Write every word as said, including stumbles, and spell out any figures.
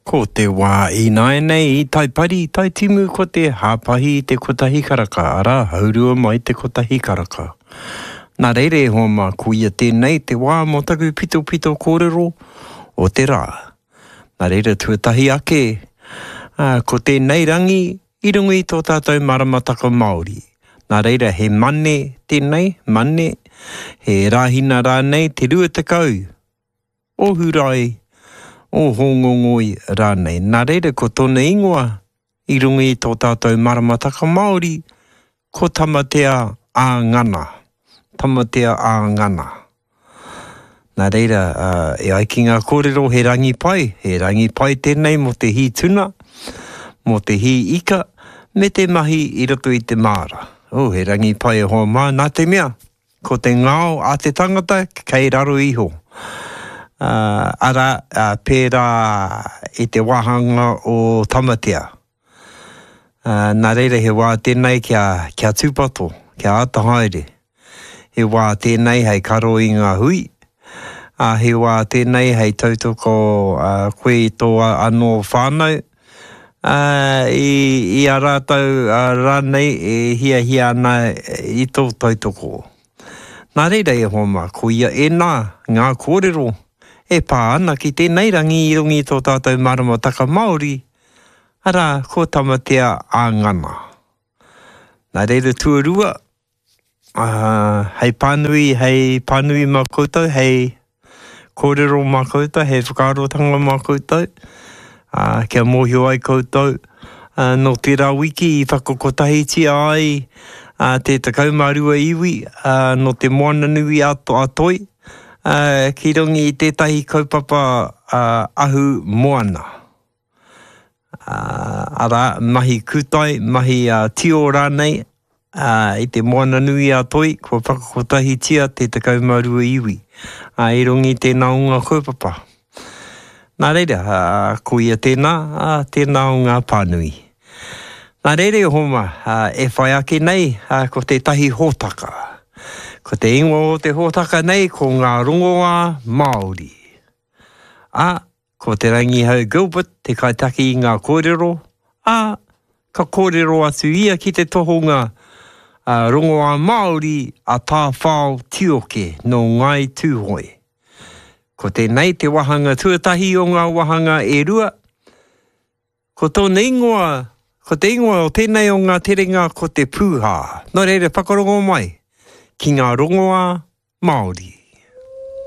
Ko te wā i nai nei i tai pari, tai timu ko te hāpahi i te kotahi karaka, ara haurua mai te kotahi karaka. Nā reire hoa mā kuia tēnei te wā mo taku pito pito kōrero o te rā. Nā reire tuatahi ake, uh, ko tēnei rangi i rungi tō tātou maramataka Māori. Nā reire he mane tēnei, mane, he rāhina rānei te rua tekau, o hurai, o hongongoi rānei. Nā reire ko tōna ingoa i rungi tō tātou maramataka Māori, ko tamatea ā ngana. Tamatea ā ngana. Nā reira, uh, e ai ki ngā kōrero he rangi pai, he rangi pai tēnei mo te hi tuna, mo te hi ika, me te mahi i roto i te māra. O, he rangi pai e hoa mā, nā te mea, ko te ngāo a te tangata, kei raro iho. Uh, ara, uh, pērā i te wahanga o tamatea. Uh, nā reira he wā tēnei kia, kia tūpato, kia ata haere. He wā tēnei hei karo i ngā hui. Uh, he wā tēnei hei tautoko uh, koe i tō anō whānau. Uh, i, i a rātau uh, rānei e hia hia ana i tō tautoko. Nā reira e homa, ko ia e nā, ngā kōrero, e pā ana ki tēnei rangi i rungi tō tātou maramataka Māori, ara ko tamatea ā ngana. Nā reira tuarua, uh, hei pānui, hei pānui mā koutou, hei kōrero mā koutou, hei whakarotanga mā koutou, uh, kia mōhio ai koutou, uh, no te rā wiki i whakokotahi tia ai, uh, te takau marua iwi, uh, no te moana nui ato atoi, uh, ki rongi i tētahi kaupapa uh, ahu moana. Uh, ara, mahi kutai, mahi uh, tio rānei, uh, i te moana nui atoi, kua whakakotahi tia te takau marua iwi. Uh, I rongi tēnā o ngā kaupapa. Nā reira, uh, ko ia tēnā, uh, tēnā o ngā pānui. Nā reire homa, uh, e whai ake nei, uh, ko te tahi hōtaka. Ko te ingoa o te hōtaka nei, ko ngā rongoa Māori. A, ko te rangi hau Gilbert, te kaitaki i ngā kōrero. A, ka kōrero atu ia ki te tohunga uh, rongoa Māori a tā whao tioke no ngai tūhoi. Ko tēnei te wahanga tuatahi o ngā wahanga e rua. Ko tōna ingoa, ko te ingoa o tēnei o ngā terenga ko te pūhā. Nō reire whakarongo mai ki ngā rongoa Māori.